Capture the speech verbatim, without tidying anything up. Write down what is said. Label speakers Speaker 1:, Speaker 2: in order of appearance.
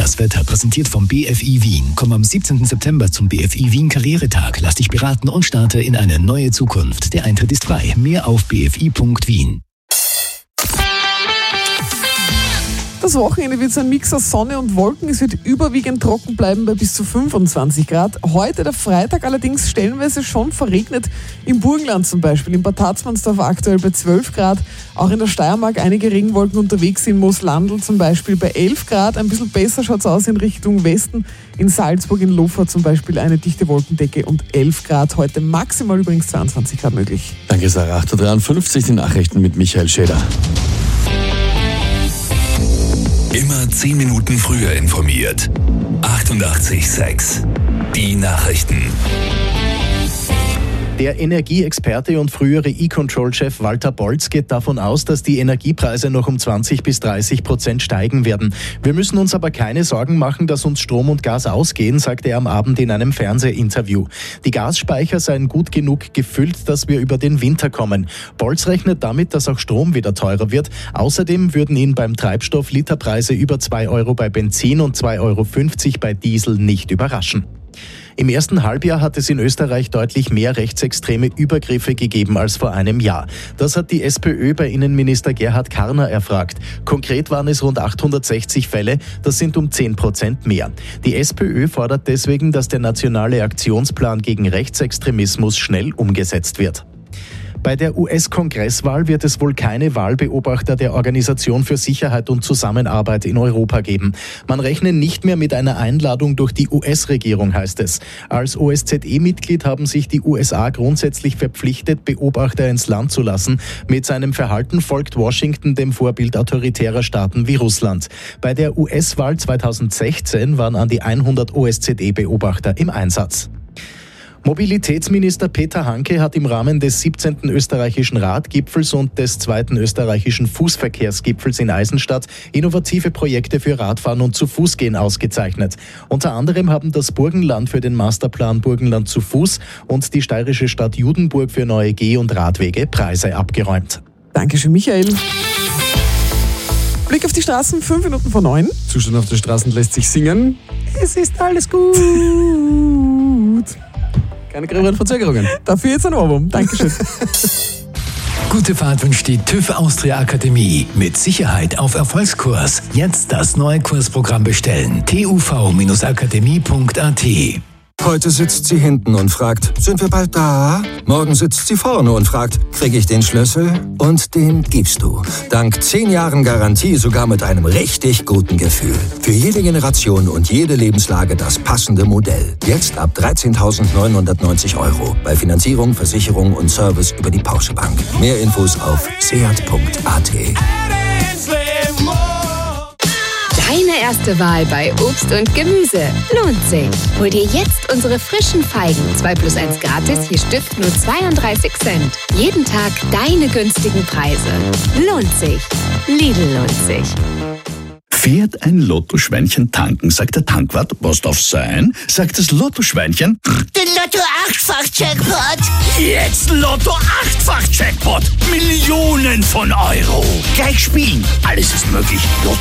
Speaker 1: Das Wetter präsentiert vom B F I Wien. Komm am siebzehnten September zum B F I Wien Karrieretag. Lass dich beraten und starte in eine neue Zukunft. Der Eintritt ist frei. Mehr auf b f i punkt wien.
Speaker 2: Das Wochenende wird so ein Mix aus Sonne und Wolken. Es wird überwiegend trocken bleiben bei bis zu fünfundzwanzig Grad. Heute, der Freitag, allerdings stellenweise schon verregnet. Im Burgenland zum Beispiel, in Bad Tatzmannsdorf aktuell bei zwölf Grad. Auch in der Steiermark einige Regenwolken unterwegs, in Mooslandl zum Beispiel bei elf Grad. Ein bisschen besser schaut es aus in Richtung Westen. In Salzburg, in Lofer zum Beispiel eine dichte Wolkendecke und elf Grad. Heute maximal übrigens zweiundzwanzig Grad möglich.
Speaker 3: Danke, Sarah. acht Uhr dreiundfünfzig, die Nachrichten mit Michael Schäder.
Speaker 4: Immer zehn Minuten früher informiert. achtundachtzig Komma sechs. Die Nachrichten.
Speaker 5: Der Energieexperte und frühere E-Control-Chef Walter Bolz geht davon aus, dass die Energiepreise noch um zwanzig bis dreißig Prozent steigen werden. Wir müssen uns aber keine Sorgen machen, dass uns Strom und Gas ausgehen, sagte er am Abend in einem Fernsehinterview. Die Gasspeicher seien gut genug gefüllt, dass wir über den Winter kommen. Bolz rechnet damit, dass auch Strom wieder teurer wird. Außerdem würden ihn beim Treibstoff Literpreise über zwei Euro bei Benzin und zwei Euro fünfzig bei Diesel nicht überraschen. Im ersten Halbjahr hat es in Österreich deutlich mehr rechtsextreme Übergriffe gegeben als vor einem Jahr. Das hat die SPÖ bei Innenminister Gerhard Karner erfragt. Konkret waren es rund achthundertsechzig Fälle, das sind um zehn Prozent mehr. Die SPÖ fordert deswegen, dass der nationale Aktionsplan gegen Rechtsextremismus schnell umgesetzt wird. Bei der U S-Kongresswahl wird es wohl keine Wahlbeobachter der Organisation für Sicherheit und Zusammenarbeit in Europa geben. Man rechne nicht mehr mit einer Einladung durch die U S-Regierung, heißt es. Als O S Z E-Mitglied haben sich die U S A grundsätzlich verpflichtet, Beobachter ins Land zu lassen. Mit seinem Verhalten folgt Washington dem Vorbild autoritärer Staaten wie Russland. Bei der U S-Wahl zweitausendsechzehn waren an die hundert O S Z E-Beobachter im Einsatz. Mobilitätsminister Peter Hanke hat im Rahmen des siebzehnten österreichischen Radgipfels und des zweiten österreichischen Fußverkehrsgipfels in Eisenstadt innovative Projekte für Radfahren und zu Fuß gehen ausgezeichnet. Unter anderem haben das Burgenland für den Masterplan Burgenland zu Fuß und die steirische Stadt Judenburg für neue Geh- und Radwege Preise abgeräumt.
Speaker 2: Dankeschön, Michael. Blick auf die Straßen, fünf Minuten vor neun.
Speaker 3: Zustand auf den Straßen lässt sich singen.
Speaker 2: Es ist alles gut.
Speaker 3: Keine gröberen Verzögerungen.
Speaker 2: Dafür jetzt ein Ohrwurm. Dankeschön.
Speaker 1: Gute Fahrt wünscht die TÜV Austria Akademie. Mit Sicherheit auf Erfolgskurs. Jetzt das neue Kursprogramm bestellen. t u v akademie punkt a t.
Speaker 6: Heute sitzt sie hinten und fragt, sind wir bald da? Morgen sitzt sie vorne und fragt, kriege ich den Schlüssel? Und den gibst du. Dank zehn Jahren Garantie sogar mit einem richtig guten Gefühl. Für jede Generation und jede Lebenslage das passende Modell. Jetzt ab dreizehntausendneunhundertneunzig Euro. Bei Finanzierung, Versicherung und Service über die Porsche Bank. Mehr Infos auf seat punkt a t.
Speaker 7: Deine erste Wahl bei Obst und Gemüse lohnt sich. Hol dir jetzt unsere frischen Feigen. zwei plus eins gratis, je Stück nur zweiunddreißig Cent. Jeden Tag deine günstigen Preise. Lohnt sich. Lidl lohnt sich.
Speaker 8: Fährt ein Lottoschweinchen tanken, sagt der Tankwart, was darf sein? Sagt das Lottoschweinchen,
Speaker 9: den Lotto-Achtfach-Jackpot.
Speaker 8: Jetzt Lotto-Achtfach-Jackpot. Millionen von Euro. Gleich spielen. Alles ist möglich. Lotto